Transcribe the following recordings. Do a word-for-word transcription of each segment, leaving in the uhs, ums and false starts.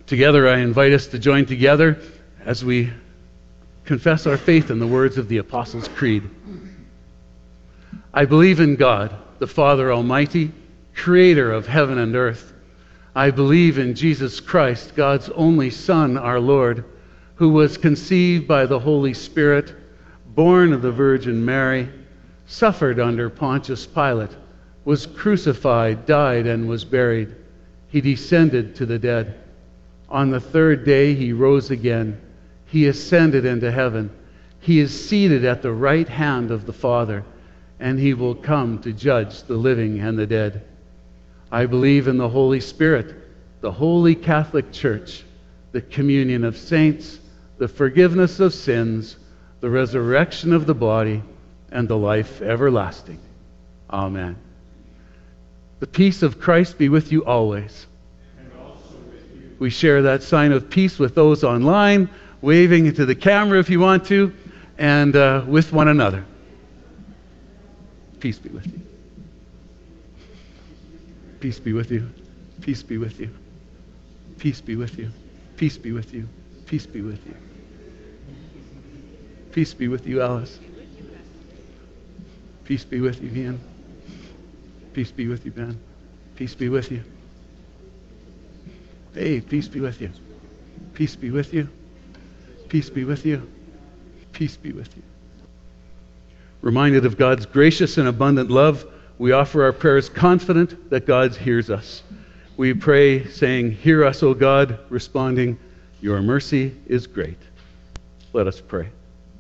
Together, I invite us to join together as we confess our faith in the words of the Apostles' Creed. I believe in God, the Father Almighty, creator of heaven and earth. I believe in Jesus Christ, God's only Son, our Lord, who was conceived by the Holy Spirit, born of the Virgin Mary, suffered under Pontius Pilate, was crucified, died, and was buried. He descended to the dead. On the third day he rose again. He ascended into heaven. He is seated at the right hand of the Father, and he will come to judge the living and the dead. I believe in the Holy Spirit, the Holy Catholic Church, the communion of saints, the forgiveness of sins, the resurrection of the body, and the life everlasting. Amen. The peace of Christ be with you always. And also with you. We share that sign of peace with those online, waving into the camera if you want to, and uh, with one another. Peace be with you. Peace be with you. Peace be with you. Peace be with you. Peace be with you. Peace be with you. Peace be with you, Alice. Peace be with you, Ian. Peace be with you, Ben. Peace be with you. Hey, peace be with you. Peace be with you. Peace be with you. Peace be with you. Reminded of God's gracious and abundant love, we offer our prayers confident that God hears us. We pray saying, "Hear us, O God," responding, "Your mercy is great." Let us pray.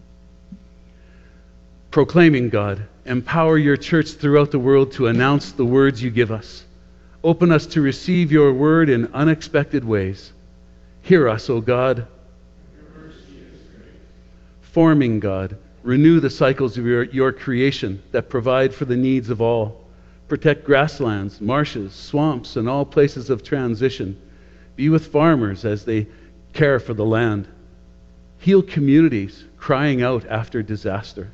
Proclaiming God, empower your church throughout the world to announce the words you give us. Open us to receive your word in unexpected ways. Hear us, O God. Your mercy is great. Forming God, renew the cycles of your, your creation that provide for the needs of all. Protect grasslands, marshes, swamps, and all places of transition. Be with farmers as they care for the land. Heal communities crying out after disaster.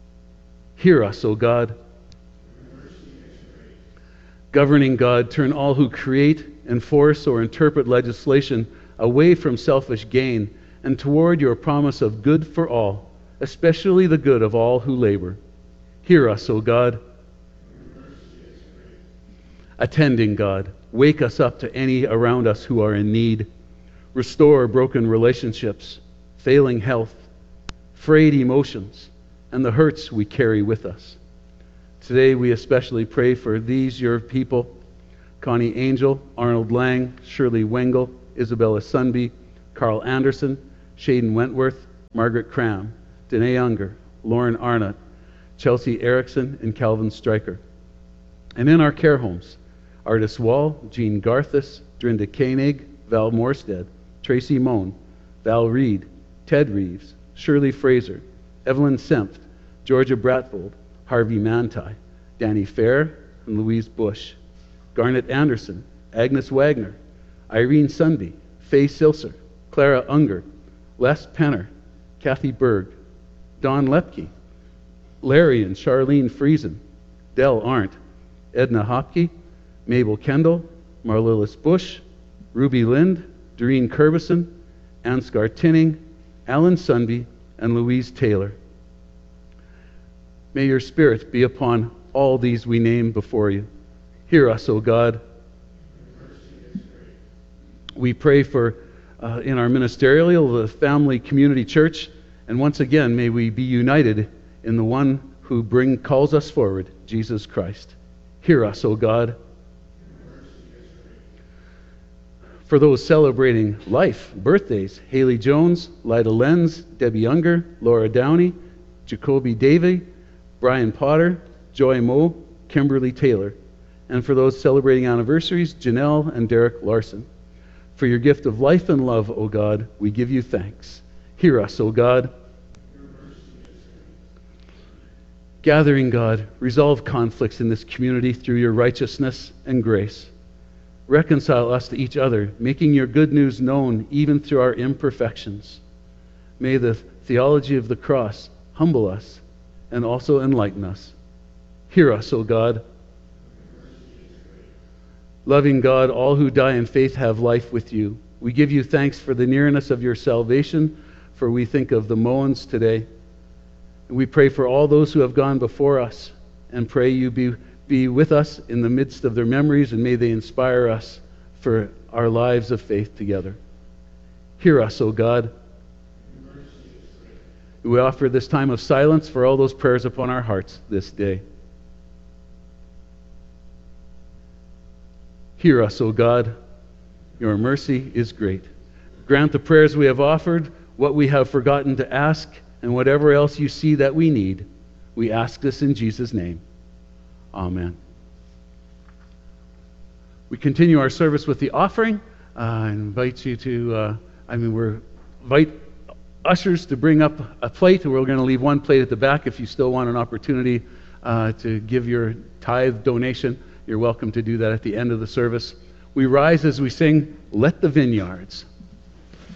Hear us, O God. Your mercy is great. Governing God, turn all who create, enforce, or interpret legislation away from selfish gain and toward your promise of good for all, especially the good of all who labor. Hear us, O God. Your mercy is great. Attending God, wake us up to any around us who are in need. Restore broken relationships, failing health, frayed emotions, and the hurts we carry with us. Today we especially pray for these, your people: Connie Angel, Arnold Lang, Shirley Wengel, Isabella Sunby, Carl Anderson, Shaden Wentworth, Margaret Cram, Danae Unger, Lauren Arnott, Chelsea Erickson, and Calvin Stryker. And in our care homes, Artis Wall, Jean Garthis, Drinda Koenig, Val Morstead, Tracy Moan, Val Reed, Ted Reeves, Shirley Fraser, Evelyn Senft, Georgia Bratvold, Harvey Manti, Danny Fair, and Louise Bush, Garnet Anderson, Agnes Wagner, Irene Sunby, Faye Silser, Clara Unger, Les Penner, Kathy Berg, Don Lepke, Larry and Charlene Friesen, Del Arndt, Edna Hopke, Mabel Kendall, Marlilis Bush, Ruby Lind, Doreen Kerbison, Ansgar Tinning, Alan Sunby, and Louise Taylor. May your Spirit be upon all these we name before you. Hear us, O God. Your mercy is great. We pray for, uh, in our ministerial, the family community church, and once again, may we be united in the one who bring calls us forward, Jesus Christ. Hear us, O God. Your mercy is great. For those celebrating life, birthdays, Haley Jones, Lida Lenz, Debbie Unger, Laura Downey, Jacoby Davey, Brian Potter, Joy Moe, Kimberly Taylor. And for those celebrating anniversaries, Janelle and Derek Larson. For your gift of life and love, O God, we give you thanks. Hear us, O God. Your mercy is great. Gathering God, resolve conflicts in this community through your righteousness and grace. Reconcile us to each other, making your good news known even through our imperfections. May the theology of the cross humble us and also enlighten us. Hear us, O God. Loving God, all who die in faith have life with you. We give you thanks for the nearness of your salvation, for we think of the Moans today. And we pray for all those who have gone before us, and pray you be, be with us in the midst of their memories, and may they inspire us for our lives of faith together. Hear us, O God. Your mercy is great. We offer this time of silence for all those prayers upon our hearts this day. Hear us, O God. Your mercy is great. Grant the prayers we have offered, what we have forgotten to ask, and whatever else you see that we need. We ask this in Jesus' name. Amen. We continue our service with the offering. Uh, I invite you to, uh, I mean, we're invite ushers to bring up a plate. We're going to leave one plate at the back. If you still want an opportunity uh, to give your tithe donation, you're welcome to do that at the end of the service. We rise as we sing, "Let the Vineyards."